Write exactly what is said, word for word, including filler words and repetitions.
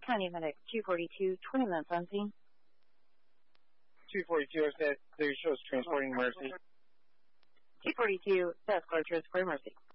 county medic two forty-two, twenty minutes on scene. two forty-two, I said, clear shows transporting Mercy. two forty-two, that's clear transport Mercy.